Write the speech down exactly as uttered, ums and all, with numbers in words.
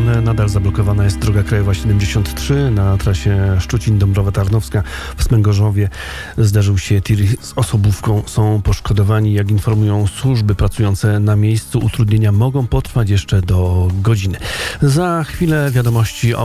ale nadal zablokowana jest droga krajowa siedemdziesiąt trzy na trasie Szczucin-Dąbrowa-Tarnowska. W Smęgorzowie zdarzył się tir z osobówką. Są poszkodowani. Jak informują służby pracujące na miejscu, utrudnienia mogą potrwać jeszcze do godziny. Za chwilę wiadomości o